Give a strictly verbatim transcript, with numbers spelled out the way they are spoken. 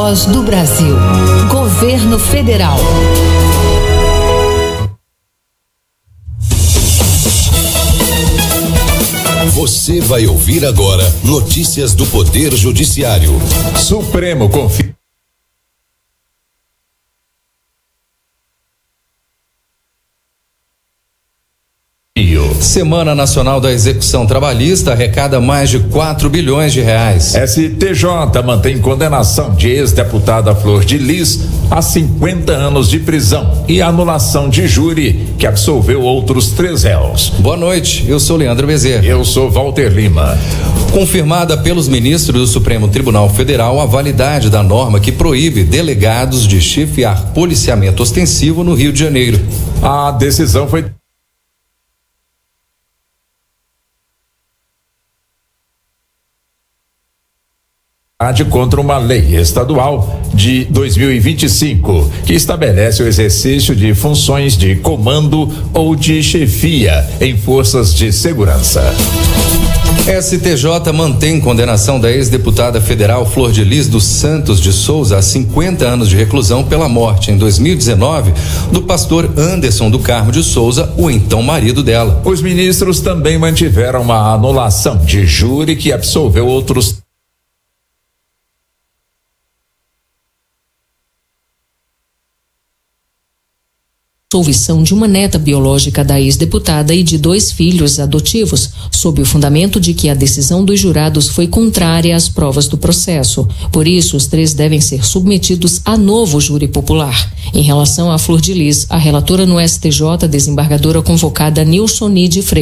voz do Brasil. Governo Federal. Você vai ouvir agora notícias do Poder Judiciário. Supremo confirma. Semana Nacional da Execução Trabalhista arrecada mais de quatro bilhões de reais. S T J mantém condenação de ex-deputada Flor de Lis a cinquenta anos de prisão e anulação de júri que absolveu outros três réus. Boa noite, eu sou Leandro Bezerra. Eu sou Walter Lima. Confirmada pelos ministros do Supremo Tribunal Federal a validade da norma que proíbe delegados de chefiar policiamento ostensivo no Rio de Janeiro. A decisão foi contra uma lei estadual de dois mil e vinte e cinco que estabelece o exercício de funções de comando ou de chefia em forças de segurança. S T J mantém condenação da ex-deputada federal Flor de Lis dos Santos de Souza a cinquenta anos de reclusão pela morte em dois mil e dezenove do pastor Anderson do Carmo de Souza, o então marido dela. Os ministros também mantiveram uma anulação de júri que absolveu outros absolvição de uma neta biológica da ex-deputada e de dois filhos adotivos, sob o fundamento de que a decisão dos jurados foi contrária às provas do processo. Por isso, os três devem ser submetidos a novo júri popular. Em relação à Flor de Lis, a relatora no S T J, desembargadora convocada Nilsoni de Freitas,